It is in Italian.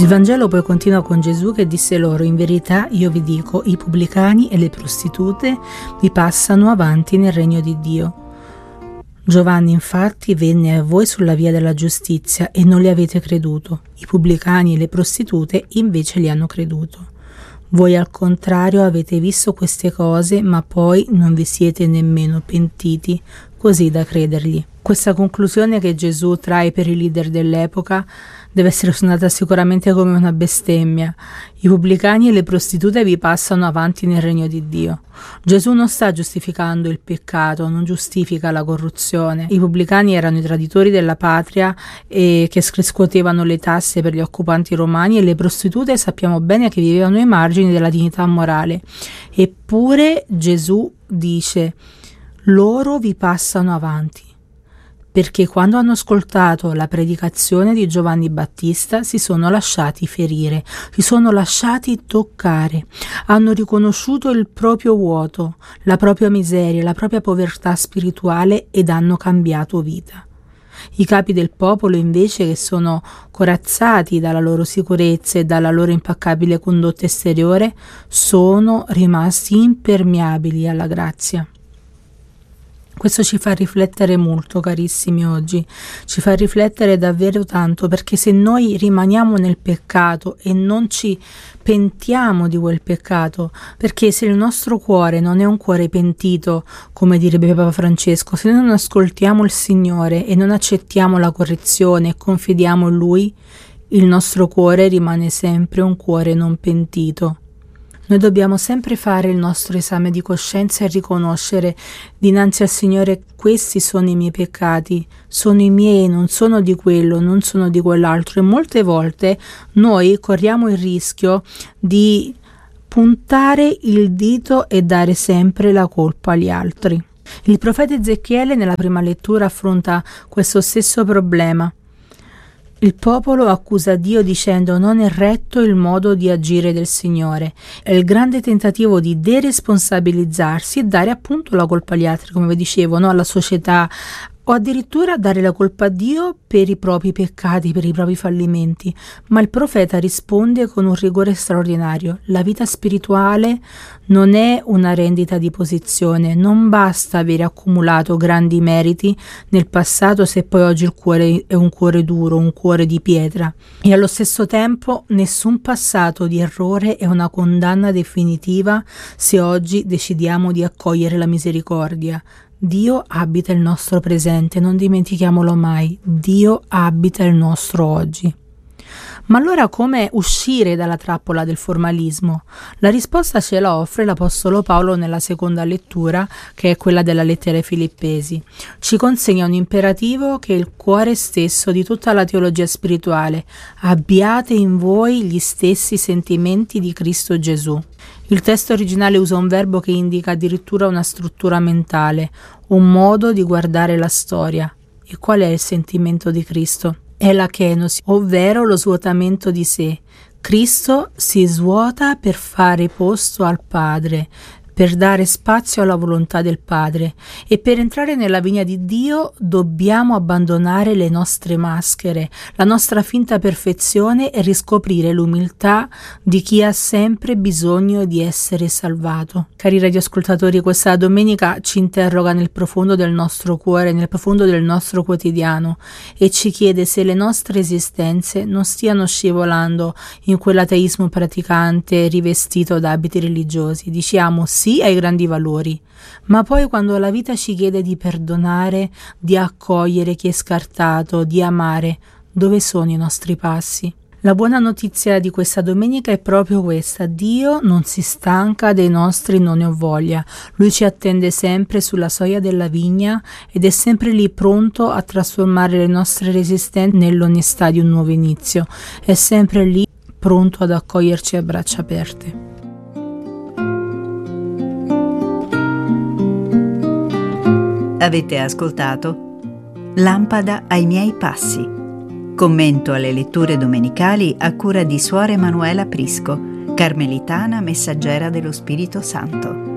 Il Vangelo poi continua con Gesù che disse loro: in verità io vi dico, i pubblicani e le prostitute vi passano avanti nel regno di Dio. Giovanni infatti venne a voi sulla via della giustizia e non li avete creduto, i pubblicani e le prostitute invece gli hanno creduto. Voi al contrario avete visto queste cose, ma poi non vi siete nemmeno pentiti così da credergli. Questa conclusione che Gesù trae per i leader dell'epoca deve essere suonata sicuramente come una bestemmia. I pubblicani e le prostitute vi passano avanti nel regno di Dio. Gesù non sta giustificando il peccato, non giustifica la corruzione. I pubblicani erano i traditori della patria e che riscuotevano le tasse per gli occupanti romani, e le prostitute sappiamo bene che vivevano ai margini della dignità morale. Eppure Gesù dice: loro vi passano avanti. Perché quando hanno ascoltato la predicazione di Giovanni Battista si sono lasciati ferire, si sono lasciati toccare, hanno riconosciuto il proprio vuoto, la propria miseria, la propria povertà spirituale ed hanno cambiato vita. I capi del popolo invece, che sono corazzati dalla loro sicurezza e dalla loro impaccabile condotta esteriore, sono rimasti impermeabili alla grazia. Questo ci fa riflettere molto, carissimi, oggi. Ci fa riflettere davvero tanto, perché se noi rimaniamo nel peccato e non ci pentiamo di quel peccato, perché se il nostro cuore non è un cuore pentito, come direbbe Papa Francesco, se noi non ascoltiamo il Signore e non accettiamo la correzione e confidiamo in Lui, il nostro cuore rimane sempre un cuore non pentito. Noi dobbiamo sempre fare il nostro esame di coscienza e riconoscere dinanzi al Signore: questi sono i miei peccati, sono i miei, non sono di quello, non sono di quell'altro. E molte volte noi corriamo il rischio di puntare il dito e dare sempre la colpa agli altri. Il profeta Ezechiele nella prima lettura affronta questo stesso problema. Il popolo accusa Dio dicendo: non è retto il modo di agire del Signore. È il grande tentativo di deresponsabilizzarsi e dare appunto la colpa agli altri, come vi dicevo, no? Alla società, o addirittura dare la colpa a Dio per i propri peccati, per i propri fallimenti. Ma il profeta risponde con un rigore straordinario: la vita spirituale non è una rendita di posizione, non basta avere accumulato grandi meriti nel passato se poi oggi il cuore è un cuore duro, un cuore di pietra. E allo stesso tempo nessun passato di errore è una condanna definitiva se oggi decidiamo di accogliere la misericordia. Dio abita il nostro presente, non dimentichiamolo mai. Dio abita il nostro oggi. Ma allora come uscire dalla trappola del formalismo? La risposta ce la offre l'Apostolo Paolo nella seconda lettura, che è quella della lettera ai Filippesi. Ci consegna un imperativo che è il cuore stesso di tutta la teologia spirituale: abbiate in voi gli stessi sentimenti di Cristo Gesù. Il testo originale usa un verbo che indica addirittura una struttura mentale, un modo di guardare la storia. E qual è il sentimento di Cristo? È la kenosi, ovvero lo svuotamento di sé. Cristo si svuota per fare posto al Padre, per dare spazio alla volontà del Padre, e per entrare nella vigna di Dio dobbiamo abbandonare le nostre maschere, la nostra finta perfezione, e riscoprire l'umiltà di chi ha sempre bisogno di essere salvato. Cari radioascoltatori, questa domenica ci interroga nel profondo del nostro cuore, nel profondo del nostro quotidiano, e ci chiede se le nostre esistenze non stiano scivolando in quell'ateismo praticante rivestito da abiti religiosi. Diciamo sì ai grandi valori, ma poi quando la vita ci chiede di perdonare, di accogliere chi è scartato, di amare, dove sono i nostri passi? La buona notizia di questa domenica è proprio questa: Dio non si stanca dei nostri non ne ho voglia. Lui ci attende sempre sulla soglia della vigna ed è sempre lì pronto a trasformare le nostre resistenze nell'onestà di un nuovo inizio. È sempre lì pronto ad accoglierci a braccia aperte. Avete ascoltato Lampada ai miei passi. Commento alle letture domenicali a cura di Suor Emanuela Prisco, carmelitana messaggera dello Spirito Santo.